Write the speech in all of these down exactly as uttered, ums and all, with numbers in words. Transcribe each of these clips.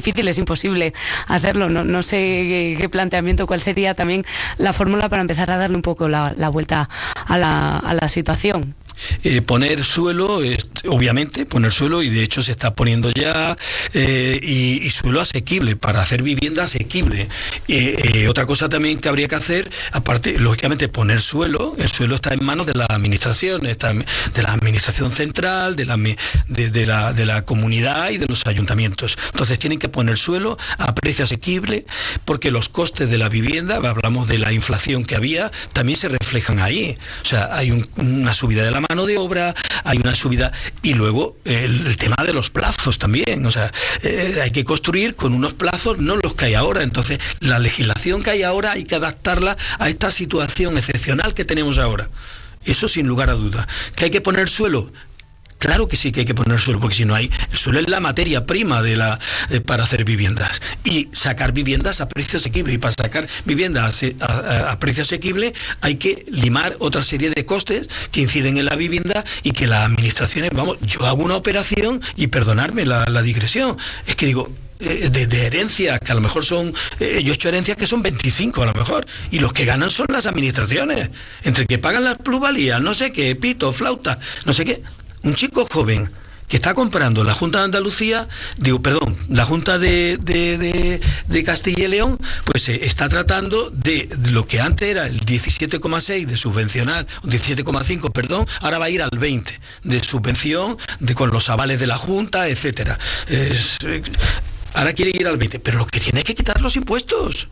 difícil, es imposible hacerlo. No, no sé qué, qué planteamiento, cuál sería también la fórmula para empezar a darle un poco la, la vuelta a la, a la situación. Eh, poner suelo, eh, obviamente, poner suelo, y de hecho se está poniendo ya, eh, y, y suelo asequible, para hacer vivienda asequible. Eh, eh, otra cosa también que habría que hacer, aparte, lógicamente, poner suelo. El suelo está en manos de la administración, está de la administración central, de la, de, de, la, de la comunidad y de los ayuntamientos. Entonces tienen que poner suelo a precio asequible, porque los costes de la vivienda, hablamos de la inflación que había, también se reflejan ahí. O sea, hay un, una subida de la mano de obra, hay una subida, y luego el, el tema de los plazos también. O sea, eh, hay que construir con unos plazos, no los que hay ahora. Entonces, la legislación que hay ahora hay que adaptarla a esta situación excepcional que tenemos ahora. Eso sin lugar a duda. ¿Que hay que poner suelo? Claro que sí que hay que poner suelo, porque si no hay, el suelo es la materia prima de la eh, para hacer viviendas, y sacar viviendas a precio asequible, y para sacar viviendas a, a, a precio asequible hay que limar otra serie de costes que inciden en la vivienda, y que las administraciones, vamos, yo hago una operación, y perdonadme la, la digresión, es que digo, De, de herencias, que a lo mejor son, eh, yo he hecho herencias que son veinticinco a lo mejor, y los que ganan son las administraciones, entre que pagan las plusvalías, no sé qué, pito, flauta, no sé qué. Un chico joven que está comprando la Junta de Andalucía, digo, perdón, la Junta de, de, de, de Castilla y León, pues eh, está tratando de, de lo que antes era el diecisiete coma seis de subvencional, diecisiete coma cinco, perdón, ahora va a ir al veinte de subvención, de, con los avales de la Junta, etcétera. Es, eh, ahora quiere ir al veinte, pero lo que tiene es que quitar los impuestos.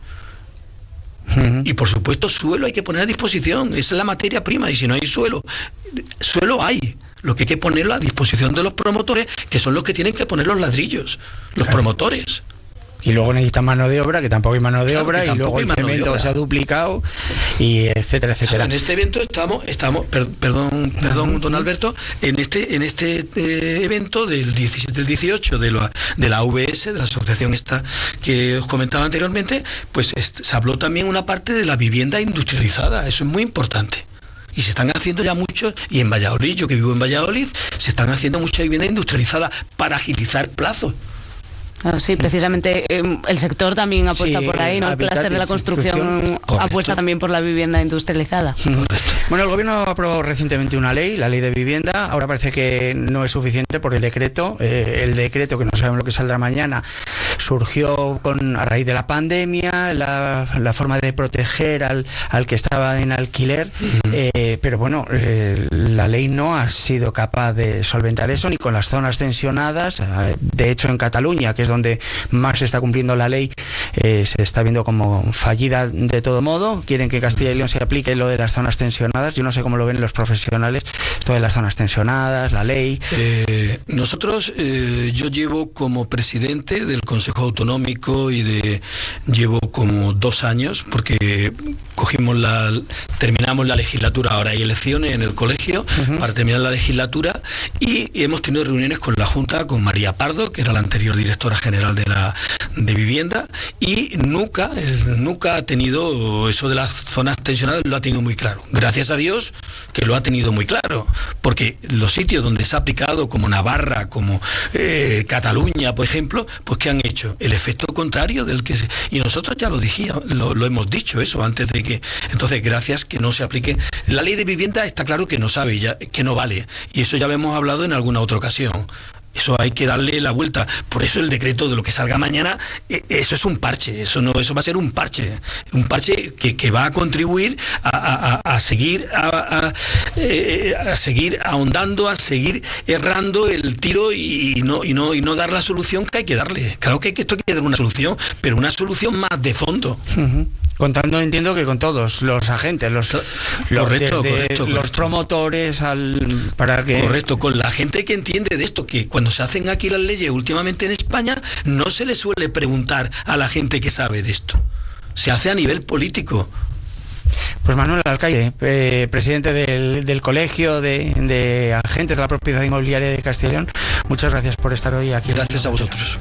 Uh-huh. Y por supuesto, suelo hay que poner a disposición, esa es la materia prima, y si no hay suelo, suelo hay. Lo que hay que ponerlo a disposición de los promotores, que son los que tienen que poner los ladrillos, los claro. promotores. Y luego necesitan mano de obra, que tampoco hay mano de claro, obra, y luego el cemento se ha duplicado, y etcétera, etcétera. Claro, en este evento estamos, estamos per, perdón, perdón, don Alberto, en este, en este eh, evento del diecisiete al dieciocho de la, de la A V S, de la asociación esta que os comentaba anteriormente, pues est, se habló también una parte de la vivienda industrializada, eso es muy importante. Y se están haciendo ya muchos, y en Valladolid, yo que vivo en Valladolid, se están haciendo mucha vivienda industrializada para agilizar plazos. Sí, precisamente eh, el sector también apuesta sí, por ahí, ¿no? El clúster de la construcción apuesta también por la vivienda industrializada. Correcto. Bueno, el gobierno aprobó recientemente una ley, la ley de vivienda. Ahora parece que no es suficiente por el decreto. Eh, el decreto, que no sabemos lo que saldrá mañana, surgió con a raíz de la pandemia, la, la forma de proteger al, al que estaba en alquiler. Uh-huh. Eh, pero bueno, eh, la ley no ha sido capaz de solventar eso, ni con las zonas tensionadas. De hecho, en Cataluña, que es donde más se está cumpliendo la ley, eh, se está viendo como fallida de todo modo. Quieren que Castilla y León se aplique lo de las zonas tensionadas. Yo no sé cómo lo ven los profesionales, esto de las zonas tensionadas, la ley. Eh, nosotros, eh, yo llevo como presidente del Consejo Autonómico, y de llevo como dos años, porque cogimos la, terminamos la legislatura, ahora hay elecciones en el colegio, uh-huh. para terminar la legislatura, y hemos tenido reuniones con la Junta, con María Pardo, que era la anterior directora general de la de vivienda, y nunca, nunca ha tenido eso de las zonas tensionadas, lo ha tenido muy claro. Gracias a Dios que lo ha tenido muy claro, porque los sitios donde se ha aplicado, como Navarra, como eh, Cataluña, por ejemplo, pues ¿qué han hecho? El efecto contrario del que se... Y nosotros ya lo dijimos, lo, lo hemos dicho eso antes de que... Entonces, gracias que no se aplique. La ley de vivienda está claro que no sabe, ya, que no vale, y eso ya lo hemos hablado en alguna otra ocasión. Eso hay que darle la vuelta. Por eso el decreto de lo que salga mañana, eso es un parche, eso no, eso va a ser un parche, un parche que, que va a contribuir a, a, a seguir a, a, a seguir ahondando, a seguir errando el tiro, y, y no y no y no dar la solución que hay que darle. Claro que, que esto hay que dar una solución, pero una solución más de fondo. Uh-huh. Contando, entiendo que con todos los agentes, los, los, correcto, desde correcto, los correcto. promotores, al para que... Correcto, con la gente que entiende de esto, que cuando se hacen aquí las leyes últimamente en España, no se le suele preguntar a la gente que sabe de esto. Se hace a nivel político. Pues Manuel Alcaide, eh, presidente del, del Colegio de, de Agentes de la Propiedad Inmobiliaria de Castilla y León, muchas gracias por estar hoy aquí. Gracias a vosotros.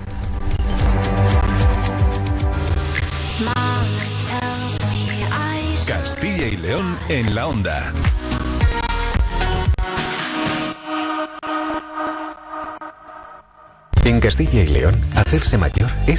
Castilla y León en la onda. En Castilla y León, hacerse mayor es